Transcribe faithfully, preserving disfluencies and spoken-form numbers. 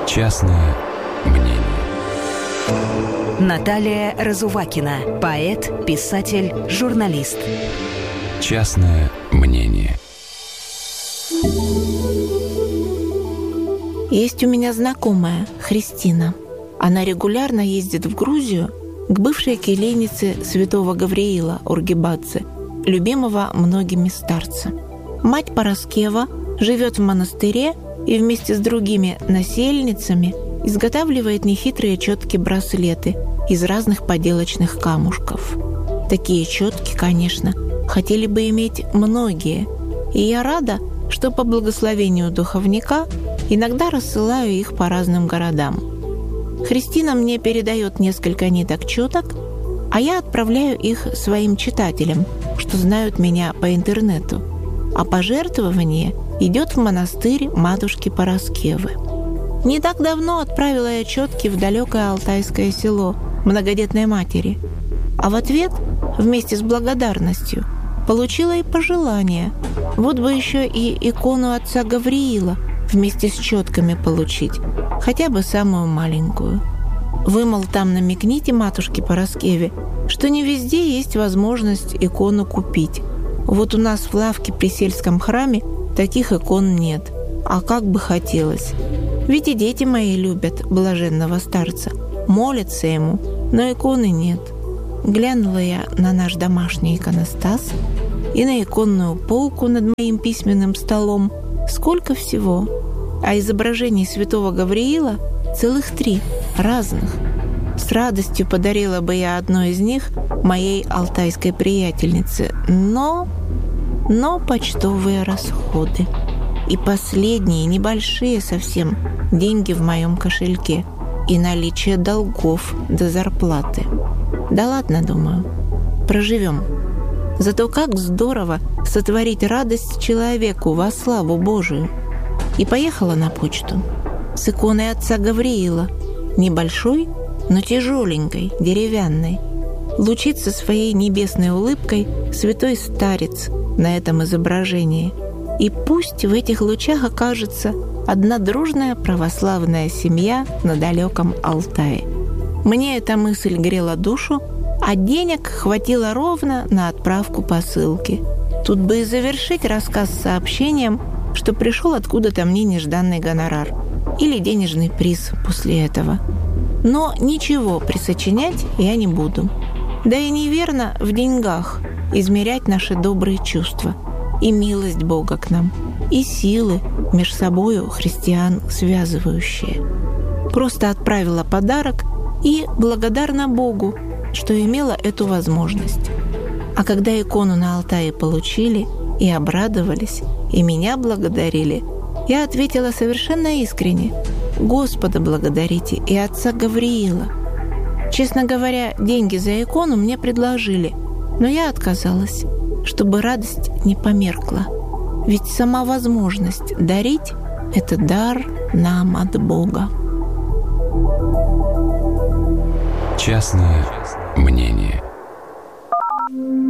Частное мнение. Наталья Разувакина, поэт, писатель, журналист. Частное мнение. Есть у меня знакомая, Христина. Она регулярно ездит в Грузию к бывшей келейнице святого Гавриила Оргибадзе, любимого многими старца. Мать Параскева живет в монастыре и вместе с другими насельницами изготавливает нехитрые четки-браслеты из разных поделочных камушков. Такие четки, конечно, хотели бы иметь многие, и я рада, что по благословению духовника иногда рассылаю их по разным городам. Христина мне передает несколько ниток четок, а я отправляю их своим читателям, что знают меня по интернету, а пожертвование идет в монастырь матушки Параскевы. Не так давно отправила я четки в далекое алтайское село многодетной матери, а в ответ, вместе с благодарностью, получила и пожелание. Вот бы еще и икону отца Гавриила вместе с четками получить, хотя бы самую маленькую. Вы, мол, там намекните матушке Параскеве, что не везде есть возможность икону купить. Вот у нас в лавке при сельском храме таких икон нет, а как бы хотелось. Ведь и дети мои любят блаженного старца, молятся ему, но иконы нет. Глянула я на наш домашний иконостас и на иконную полку над моим письменным столом. Сколько всего! А изображений святого Гавриила целых три, разных. С радостью подарила бы я одно из них моей алтайской приятельнице, но... но почтовые расходы. И последние, небольшие совсем, деньги в моем кошельке и наличие долгов до зарплаты. Да ладно, думаю, проживем. Зато как здорово сотворить радость человеку во славу Божию. И поехала на почту с иконой отца Гавриила, небольшой, но тяжеленькой, деревянной. Лучится своей небесной улыбкой святой старец на этом изображении. И пусть в этих лучах окажется одна дружная православная семья на далеком Алтае. Мне эта мысль грела душу, а денег хватило ровно на отправку посылки. Тут бы и завершить рассказ сообщением, что пришел откуда-то мне нежданный гонорар или денежный приз после этого. Но ничего присочинять я не буду. Да и неверно в деньгах измерять наши добрые чувства и милость Бога к нам, и силы меж собою христиан связывающие. Просто отправила подарок и благодарна Богу, что имела эту возможность. А когда икону на Алтае получили и обрадовались, и меня благодарили, я ответила совершенно искренне: Господа благодарите и отца Гавриила. Честно говоря, деньги за икону мне предложили, но я отказалась, чтобы радость не померкла. Ведь сама возможность дарить — это дар нам от Бога. Частное мнение.